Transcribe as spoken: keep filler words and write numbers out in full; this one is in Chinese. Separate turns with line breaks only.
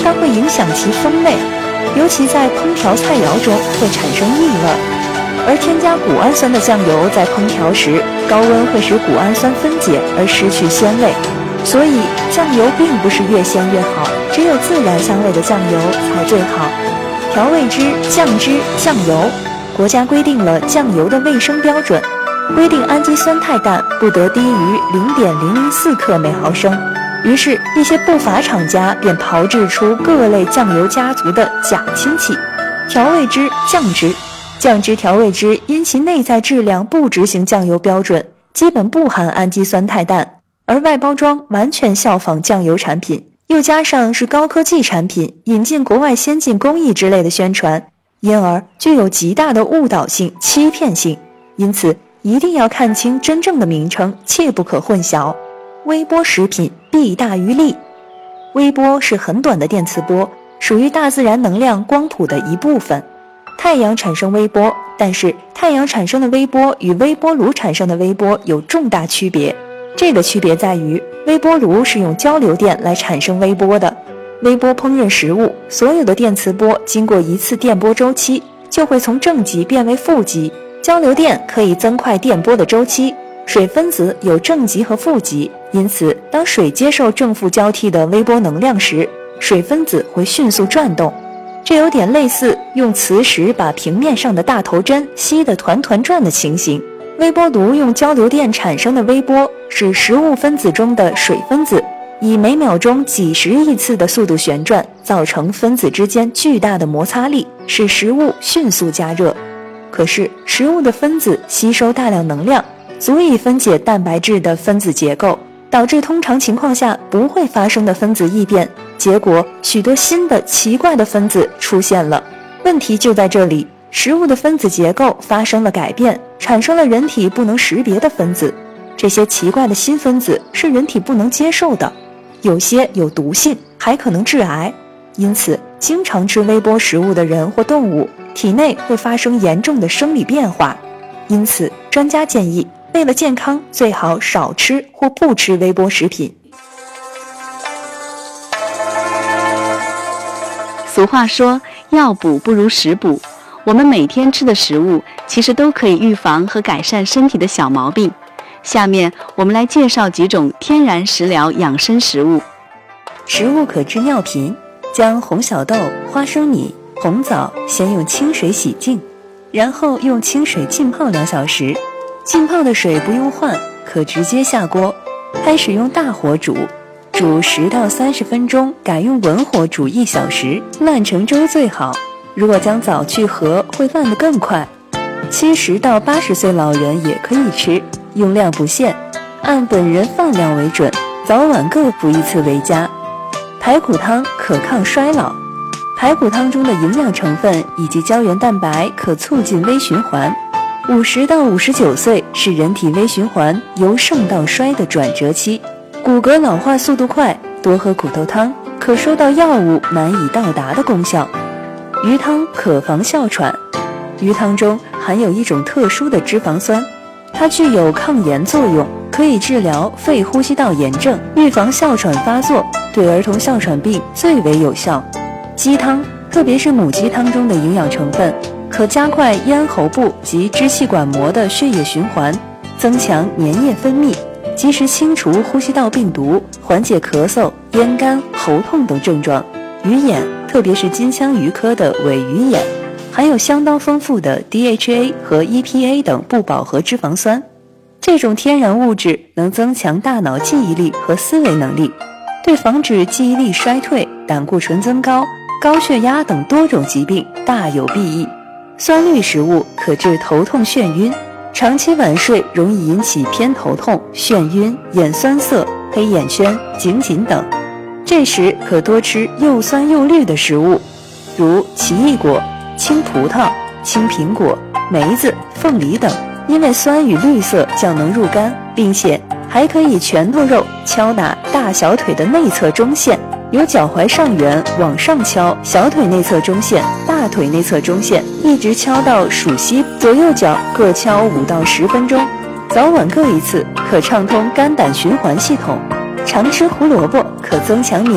它会影响其风味，尤其在烹调菜肴中会产生异味。而添加谷氨酸的酱油在烹调时，高温会使谷氨酸分解而失去鲜味，所以酱油并不是越鲜越好，只有自然香味的酱油才最好。调味汁、酱汁、酱油，国家规定了酱油的卫生标准，规定氨基酸肽氮不得低于 零点零零四克每毫升。于是，一些不法厂家便炮制出各类酱油家族的假亲戚。调味汁、酱汁，酱汁调味汁因其内在质量不执行酱油标准，基本不含氨基酸肽氮，而外包装完全效仿酱油产品，又加上是高科技产品，引进国外先进工艺之类的宣传，因而具有极大的误导性、欺骗性。因此，一定要看清真正的名称，切不可混淆。微波食品弊大于利。微波是很短的电磁波，属于大自然能量光谱的一部分。太阳产生微波，但是太阳产生的微波与微波炉产生的微波有重大区别。这个区别在于，微波炉是用交流电来产生微波的。微波烹饪食物，所有的电磁波经过一次电波周期，就会从正极变为负极。交流电可以增快电波的周期。水分子有正极和负极，因此当水接受正负交替的微波能量时，水分子会迅速转动。这有点类似用磁石把平面上的大头针吸得团团转的情形。微波炉用交流电产生的微波使食物分子中的水分子以每秒钟几十亿次的速度旋转，造成分子之间巨大的摩擦力，使食物迅速加热。可是食物的分子吸收大量能量，足以分解蛋白质的分子结构，导致通常情况下不会发生的分子异变，结果许多新的奇怪的分子出现了。问题就在这里，食物的分子结构发生了改变，产生了人体不能识别的分子。这些奇怪的新分子是人体不能接受的，有些有毒性，还可能致癌。因此，经常吃微波食物的人或动物，体内会发生严重的生理变化。因此，专家建议，为了健康，最好少吃或不吃微波食品。
俗话说，药补不如食补。我们每天吃的食物，其实都可以预防和改善身体的小毛病。下面我们来介绍几种天然食疗养生食物。
食物可治尿频，将红小豆、花生米、红枣先用清水洗净，然后用清水浸泡两小时。浸泡的水不用换，可直接下锅，开始用大火煮，煮十到三十分钟，改用文火煮一小时，烂成粥最好。如果将枣去核，会烂得更快。七十到八十岁老人也可以吃，用量不限，按本人饭量为准，早晚各补一次为佳。排骨汤可抗衰老，排骨汤中的营养成分以及胶原蛋白可促进微循环。五十到五十九岁是人体微循环由盛到衰的转折期，骨骼老化速度快，多喝骨头汤可收到药物难以到达的功效。鱼汤可防哮喘，鱼汤中含有一种特殊的脂肪酸，它具有抗炎作用，可以治疗肺呼吸道炎症，预防哮喘发作，对儿童哮喘病最为有效。鸡汤，特别是母鸡汤中的营养成分，可加快咽喉部及支气管膜的血液循环，增强粘液分泌，及时清除呼吸道病毒，缓解咳嗽、咽干、喉痛等症状。鱼眼，特别是金枪鱼科的尾鱼眼，含有相当丰富的 D H A 和 E P A 等不饱和脂肪酸，这种天然物质能增强大脑记忆力和思维能力，对防止记忆力衰退、胆固醇增高、高血压等多种疾病大有裨益。酸绿食物可治头痛眩晕，长期晚睡容易引起偏头痛、眩晕、眼酸涩、黑眼圈、颈紧等，这时可多吃又酸又绿的食物，如奇异果、青葡萄、青苹果、梅子、凤梨等，因为酸与绿色较能入肝，并且还可以拳头肉敲打大小腿的内侧中线，由脚踝上缘往上敲小腿内侧中线、大腿内侧中线，一直敲到属膝，左右脚各敲五到十分钟，早晚各一次，可畅通肝胆循环系统。常吃胡萝卜可增强免